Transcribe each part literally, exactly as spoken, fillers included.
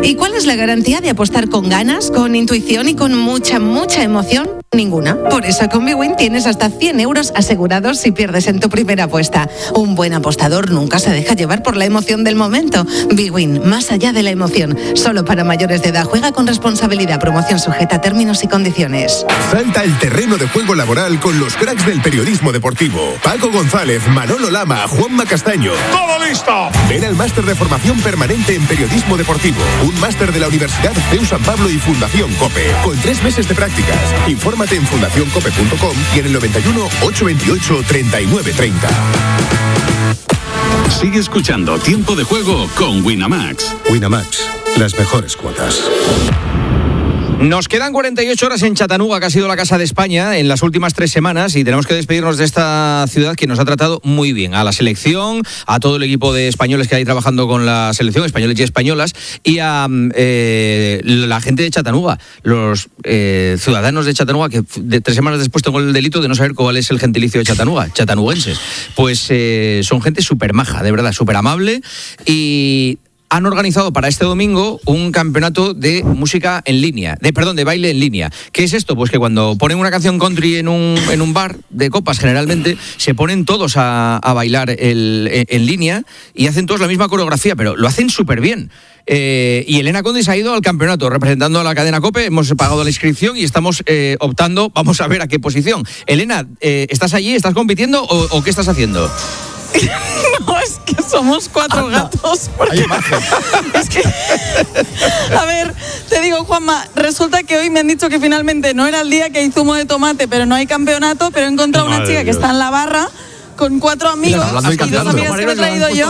¿Y cuál es la garantía de apostar con ganas, con intuición y con mucha, mucha emoción? Ninguna. Por eso con Bwin tienes hasta cien euros asegurados si pierdes en tu primera apuesta. Un buen apostador nunca se deja llevar por la emoción del momento. Bwin, más allá de la emoción. Solo para mayores de edad. Juega con responsabilidad. Promoción sujeta a términos y condiciones. Salta el terreno de juego laboral con los cracks del periodismo deportivo. Paco González, Manolo Lama, Juanma Castaño. ¡Todo listo! Ven al máster de formación permanente en periodismo deportivo. Un máster de la Universidad C E U San Pablo y Fundación COPE. Con tres meses de prácticas. Infórmate en fundación cope punto com y en el noventa y uno, ochocientos veintiocho, treinta y nueve treinta. Sigue escuchando Tiempo de Juego con Winamax. Winamax, las mejores cuotas. Nos quedan cuarenta y ocho horas en Chattanooga, que ha sido la Casa de España en las últimas tres semanas, y tenemos que despedirnos de esta ciudad que nos ha tratado muy bien, a la selección, a todo el equipo de españoles que hay trabajando con la selección, españoles y españolas, y a eh, la gente de Chattanooga, los eh, ciudadanos de Chattanooga, que de, tres semanas después tengo el delito de no saber cuál es el gentilicio de Chattanooga, chattanooguenses. Pues eh, son gente súper maja, de verdad, súper amable, y han organizado para este domingo un campeonato de música en línea, de perdón, de baile en línea. ¿Qué es esto? Pues que cuando ponen una canción country en un, en un bar de copas, generalmente, se ponen todos a, a bailar el, en, en línea y hacen todos la misma coreografía, pero lo hacen súper bien. Eh, y Elena Condis ha ido al campeonato representando a la cadena COPE, hemos pagado la inscripción y estamos eh, optando, vamos a ver a qué posición. Elena, eh, ¿estás allí? ¿Estás compitiendo o, o qué estás haciendo? No, es que somos cuatro Anda. gatos. Porque... es que... A ver, te digo, Juanma, resulta que hoy me han dicho que finalmente no era el día, que hay zumo de tomate, pero no hay campeonato, pero he encontrado Madre una chica Dios. que está en la barra con cuatro amigos y, y dos amigas que me he traído yo.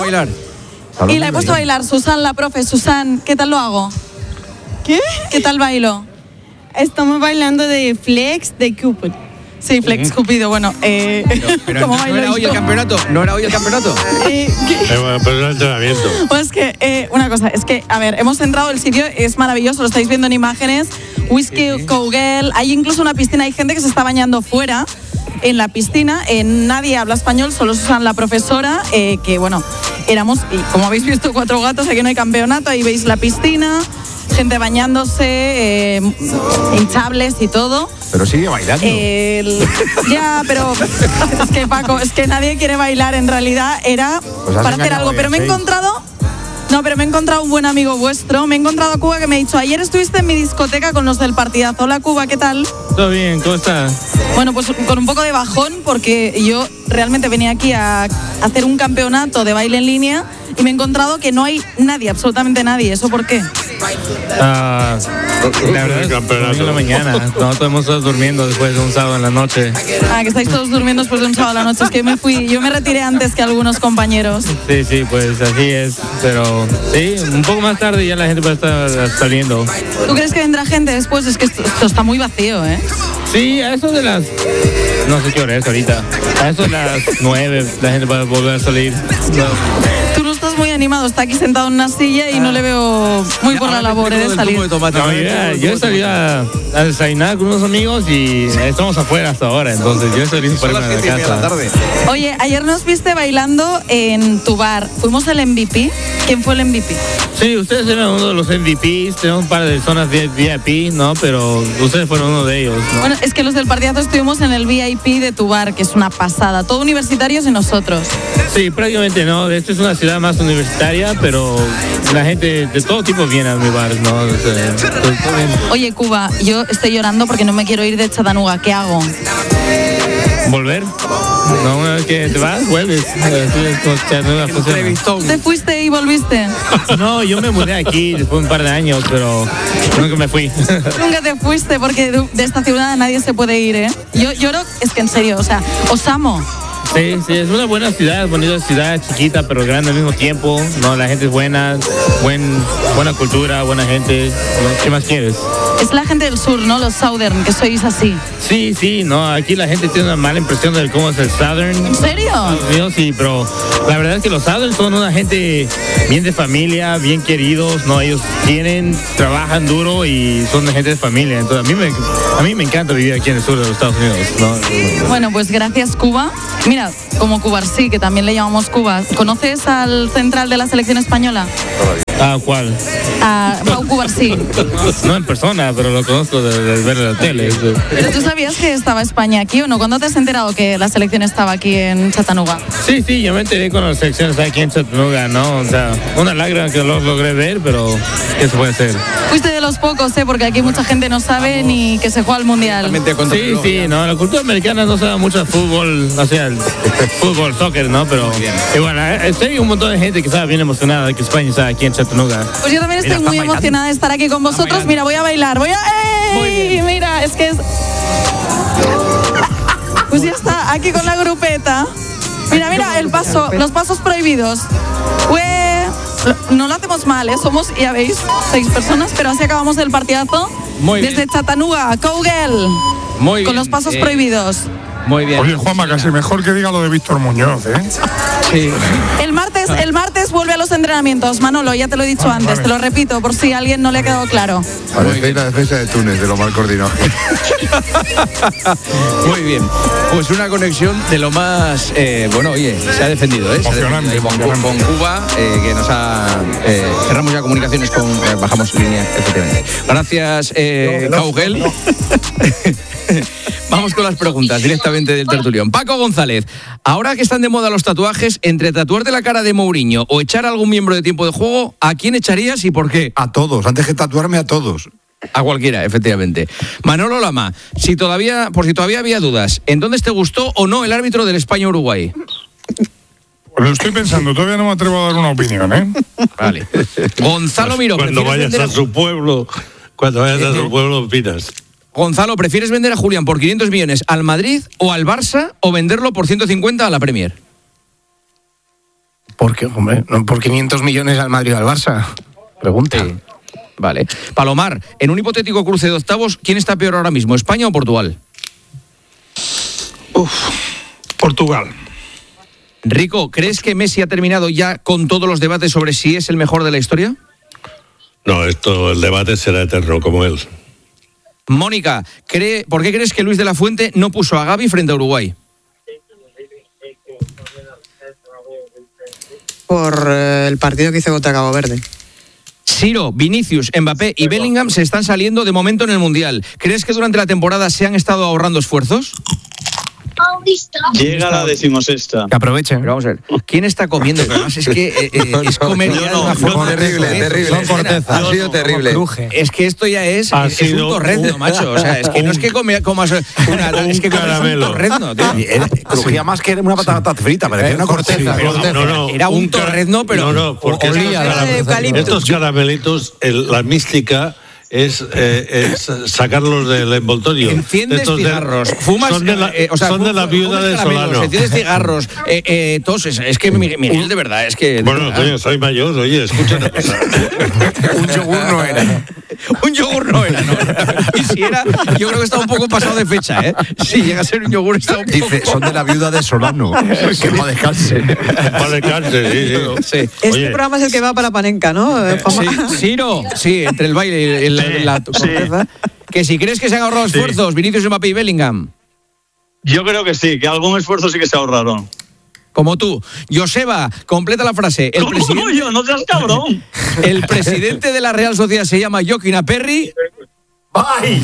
Y la he puesto a bailar. Susan, la profe. Susan, ¿qué tal lo hago? ¿Qué? ¿Qué tal bailo? Estamos bailando de Flex de Cupid. Sí, Flex Cupido, bueno, eh, pero, pero ¿cómo no era hoy el campeonato? ¿No era hoy el campeonato? Eh, eh, bueno, pero el entrenamiento. Pues es que, eh, una cosa, es que, a ver, hemos entrado, el sitio es maravilloso, lo estáis viendo en imágenes, Whisky, sí, sí. Cowgirl, hay incluso una piscina, hay gente que se está bañando fuera, en la piscina, eh, nadie habla español, solo Susan, la profesora, eh, que bueno, éramos, y como habéis visto, cuatro gatos, aquí no hay campeonato, ahí veis la piscina, gente bañándose, eh, hinchables y todo. Pero sigue bailando. Eh, el, ya, pero es que Paco, es que nadie quiere bailar, en realidad era pues para hacer algo, pero me he encontrado... No, pero me he encontrado un buen amigo vuestro, me he encontrado a Cuba, que me ha dicho, ayer estuviste en mi discoteca con los del partidazo. Hola Cuba, ¿qué tal? Todo bien, ¿cómo estás? Bueno, pues con un poco de bajón, porque yo realmente venía aquí a hacer un campeonato de baile en línea y me he encontrado que no hay nadie, absolutamente nadie. ¿Eso por qué? Ah, la verdad es domingo en la mañana, no, todos hemos estado durmiendo después de un sábado en la noche. Ah, que estáis todos durmiendo después de un sábado en la noche. Es que me fui, yo me retiré antes que algunos compañeros. Sí, sí, pues así es, pero sí, un poco más tarde ya la gente puede estar saliendo. ¿Tú crees que vendrá gente después? Es que esto, esto está muy vacío, ¿eh? Sí, a eso de las... No sé qué hora es ahorita. A eso de las nueve la gente puede volver a salir. No. Tú no estás muy animado, está aquí sentado en una silla y ah. no le veo muy por la labor de salir. De tomate, no, ya, yo he salido a, a desayunar con unos amigos y estamos afuera hasta ahora, entonces yo estoy listo para irme a la casa. La tarde. Oye, ayer nos viste bailando en tu bar, fuimos el M V P. ¿Quién fue el M V P? Sí, ustedes eran uno de los M V Ps, tenemos un par de zonas V I P, ¿no? Pero ustedes fueron uno de ellos, ¿no? Bueno, es que los del partidazo estuvimos en el V I P de tu bar, que es una pasada, todo universitarios y nosotros. Sí, prácticamente no, esta es una ciudad más universitaria, pero la gente de todo tipo viene a mi bar, ¿no? O sea, todo, todo Oye, Cuba, yo estoy llorando porque no me quiero ir de Chattanooga, ¿qué hago? ¿Volver? No, una vez que te vas, vuelves. ¿Te fuiste y volviste? No, yo me mudé aquí después de un par de años, pero nunca me fui. Nunca te fuiste, porque de esta ciudad nadie se puede ir, ¿eh? Yo lloro, es que en serio, o sea, os amo. Sí, sí, es una buena ciudad, bonita ciudad, chiquita pero grande al mismo tiempo, ¿no? La gente es buena, buen, buena cultura, buena gente, ¿no? ¿Qué más quieres? Es la gente del sur, ¿no? Los Southern, que sois así. Sí, sí, no, aquí la gente tiene una mala impresión de cómo es el Southern. ¿En serio? Yo, sí, pero la verdad es que los Southern son una gente bien de familia, bien queridos, ¿no? Ellos tienen, trabajan duro y son de gente de familia, entonces a mí me, a mí me encanta vivir aquí en el sur de los Estados Unidos, ¿no? Bueno, pues gracias, Cuba. Mira, como Cubarsí, que también le llamamos Cuba. ¿Conoces al central de la selección española? Ah, ¿cuál? A Pau Cubarsí. No en persona, pero lo conozco de, de ver en la tele. ¿Pero tú sabías que estaba España aquí o no? ¿Cuándo te has enterado que la selección estaba aquí en Chattanooga? Sí, sí, yo me enteré con las selecciones aquí en Chattanooga, ¿no? O sea, una lágrima que lo logré ver, pero ¿qué se puede hacer? Fuiste de los pocos, ¿eh? Porque aquí mucha gente no sabe ni que se juega al Mundial. Sí, sí, no, la cultura americana no sabe mucho de fútbol, o sea, el fútbol, soccer, ¿no? Pero igual, estoy un montón de gente que estaba bien emocionada de que España está aquí en Chattanooga. Pues yo también estoy muy emocionada de estar aquí con vosotros. Mira, voy a bailar, voy a... ¡Ey! Mira, es que es... Pues ya está, aquí con la grupeta. Mira, mira, el paso, los pasos prohibidos. Ue, no lo hacemos mal, ¿eh? Somos, ya veis, seis personas, pero así acabamos el partidazo. Muy bien. Desde Chattanooga, Cowgirl. Muy bien. Con los pasos eh, prohibidos. Muy bien. Oye, Juanma, casi mejor que diga lo de Víctor Muñoz, ¿eh? Sí. El martes, el martes vuelve a los entrenamientos, Manolo, ya te lo he dicho Ah, antes, vale. te lo repito por si a alguien no le ha quedado claro. Parecéis la defensa de Túnez, de lo mal coordinado. Muy bien. Pues una conexión de lo más... eh, bueno, oye, se ha defendido, ¿eh? Se ha Emocionante, defendido ahí con, emocionante. con Cuba, eh, que nos ha... Eh, cerramos ya comunicaciones con... eh, bajamos línea, efectivamente. Gracias, eh, Caugel. Vamos con las preguntas directamente del tertulión. Paco González, ahora que están de moda los tatuajes, entre tatuarte la cara de Mourinho o echar a algún miembro de Tiempo de Juego, ¿a quién echarías y por qué? A todos, antes que tatuarme a todos. A cualquiera, efectivamente. Manolo Lama, si todavía, por si todavía había dudas, ¿entonces te gustó o no el árbitro del España-Uruguay? Pues lo estoy pensando, todavía no me atrevo a dar una opinión, ¿eh? Vale. Gonzalo Miró, Cuando ¿prefieres vayas vender a su pueblo, cuando vayas a su pueblo, opinas. Gonzalo, ¿prefieres vender a Julián por quinientos millones al Madrid o al Barça o venderlo por ciento cincuenta a la Premier? ¿Por qué, hombre? No por quinientos millones al Madrid o al Barça. Pregunta. Sí. Vale. Palomar, en un hipotético cruce de octavos, ¿quién está peor ahora mismo, España o Portugal? Uf, Portugal. Rico, ¿crees que Messi ha terminado ya con todos los debates sobre si es el mejor de la historia? No, esto, el debate será eterno, como él. Mónica, ¿cree, ¿por qué crees que Luis de la Fuente no puso a Gavi frente a Uruguay? Por eh, el partido que hizo contra Cabo Verde. Siro, Vinicius, Mbappé y Bellingham se están saliendo de momento en el Mundial. ¿Crees que durante la temporada se han estado ahorrando esfuerzos? Llega la decimosexta. Que aprovechen. Pero vamos a ver, ¿quién está comiendo? Que además es que eh, eh, es comer ya de una forma terrible, terrible. Son corteza. Ha sido terrible. Es que esto ya es, Ha es un sido torrezno, un- macho. O sea, es que no es que come, comas una, es que comes un caramelo. torrezno, tío. Crujía más que una patata frita, parecía una corteza. Pero no, no, Era un ca- torrezno, pero- No, no, porque estos, Olía caram- de eucalipto. estos caramelitos, el- la mística es, eh, es sacarlos del envoltorio. Enciendes Estos de- cigarros, fumas, Son de la, eh, o sea, son de la fu- viuda fumas de caramelos, Solano. enciendes cigarros, eh, eh, toses. Es que Miguel, Miguel, de verdad, es que... de Bueno, verdad. coño, soy mayor, oye, escucha una cosa. Un yogur no era. Un yogur no era, no. Y si era, yo creo que está un poco pasado de fecha, ¿eh? Si llega a ser un yogur, está un poco... Dice, son de la viuda de Solano. Que no descanse. Vale, cárcel, sí, sí. Sí. Este Oye. programa es el que va para Panenka, ¿no? Eh, Juanma? Sí, Ciro, sí, entre el baile y la, Sí, la sí. corteza. Que si crees que se han ahorrado Sí. esfuerzos, Vinicius, Mbappé y Bellingham, Yo creo que sí, que algún esfuerzo sí que se ahorraron. como tú. Joseba, completa la frase. El ¿Cómo presidente, yo? No seas cabrón. el presidente de la Real Sociedad se llama Joaquín Aperri. ¡Ay!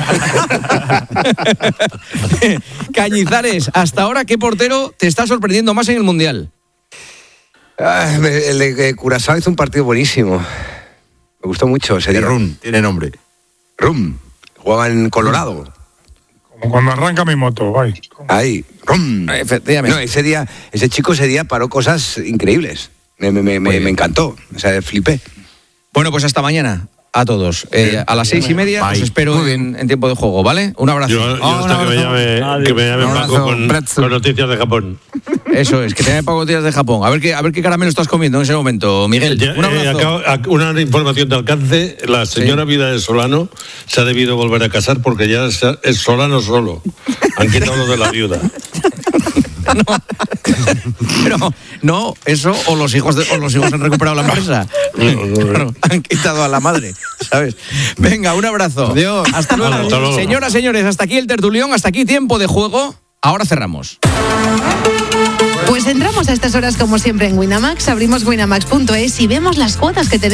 Cañizares, hasta ahora, ¿qué portero te está sorprendiendo más en el Mundial? Ah, me- el de Curazao hizo un partido buenísimo. Me gustó mucho ese De día. Run, tiene nombre. Rum. Jugaba en Colorado. Como cuando arranca mi moto, ay. Ahí. Rum. Efectivamente. No, ese día, ese chico ese día paró cosas increíbles. Me, me, me, me, me encantó. O sea, flipé. Bueno, pues hasta mañana a todos. Eh, a las seis y media os espero en, en tiempo de juego, ¿vale? Un abrazo. Yo, yo hasta que me llame, que me llame Paco con, con noticias de Japón. Eso es, que te llame Paco Díaz de Japón. A ver qué, a ver qué caramelo estás comiendo en ese momento, Miguel. Ya, Un eh, abrazo. acabo- ac- una información de alcance, la señora Vida de Solano se ha debido volver a casar porque ya es, es Solano solo. Han quitado lo de la viuda. Pero no, eso o los hijos de, o los hijos han recuperado la empresa. Claro, han quitado a la madre, ¿sabes? Venga, un abrazo. Adiós. Hasta luego. Hasta luego. Señoras, señores, hasta aquí el tertulión, hasta aquí tiempo de juego. Ahora cerramos. Pues entramos a estas horas como siempre en Winamax, abrimos winamax punto es y vemos las cuotas que tenemos.